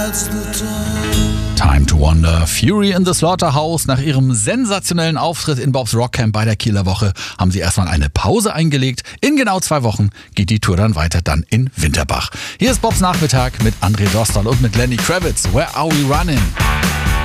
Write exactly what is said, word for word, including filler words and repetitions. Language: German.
Time to Wonder. Fury in the Slaughterhouse. Nach ihrem sensationellen Auftritt in Bob's Rockcamp bei der Kieler Woche haben sie erstmal eine Pause eingelegt. In genau zwei Wochen geht die Tour dann weiter, dann in Winterbach. Hier ist Bobs Nachmittag mit André Dostal und mit Lenny Kravitz. Where are we running?